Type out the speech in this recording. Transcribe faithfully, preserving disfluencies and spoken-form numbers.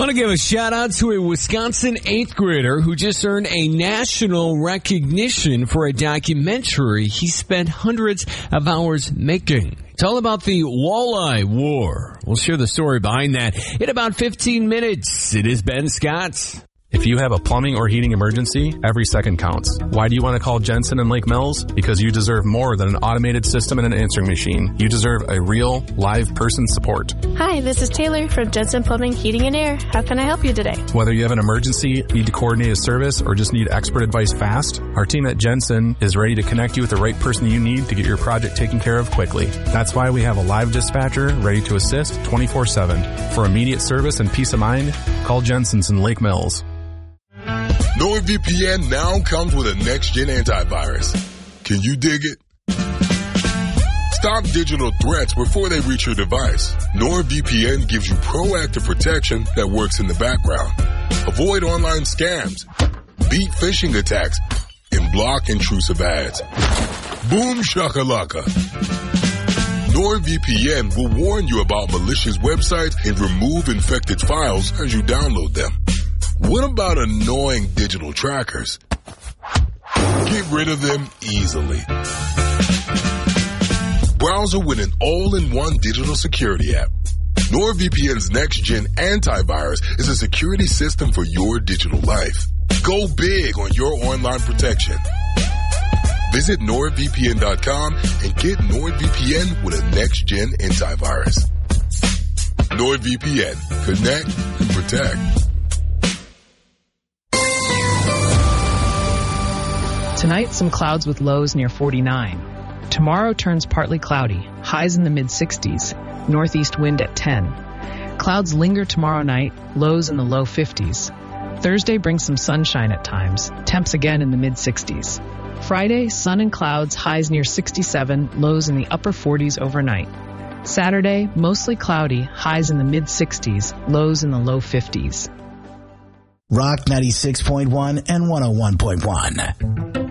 Want to give a shout out to a Wisconsin eighth grader who just earned a national recognition for a documentary he spent hundreds of hours making. It's all about the Walleye War. We'll share the story behind that in about fifteen minutes. It is Ben Scott. If you have a plumbing or heating emergency, every second counts. Why do you want to call Jensen in Lake Mills? Because you deserve more than an automated system and an answering machine. You deserve a real, live person support. Hi, this is Taylor from Jensen Plumbing, Heating, and Air. How can I help you today? Whether you have an emergency, need to coordinate a service, or just need expert advice fast, our team at Jensen is ready to connect you with the right person you need to get your project taken care of quickly. That's why we have a live dispatcher ready to assist twenty-four seven. For immediate service and peace of mind, call Jensen's in Lake Mills. NordVPN now comes with a next-gen antivirus. Can you dig it? Stop digital threats before they reach your device. NordVPN gives you proactive protection that works in the background. Avoid online scams, beat phishing attacks, and block intrusive ads. Boom shakalaka. NordVPN will warn you about malicious websites and remove infected files as you download them. What about annoying digital trackers? Get rid of them easily. Browser with an all-in-one digital security app. NordVPN's next-gen antivirus is a security system for your digital life. Go big on your online protection. Visit nord V P N dot com and get NordVPN with a next-gen antivirus. NordVPN. Connect and protect. Tonight, some clouds with lows near forty-nine. Tomorrow turns partly cloudy, highs in the mid-sixties, northeast wind at ten. Clouds linger tomorrow night, lows in the low fifties. Thursday brings some sunshine at times, temps again in the mid-sixties. Friday, sun and clouds, highs near sixty-seven, lows in the upper forties overnight. Saturday, mostly cloudy, highs in the mid-sixties, lows in the low fifties. Rock ninety-six point one and one oh one point one.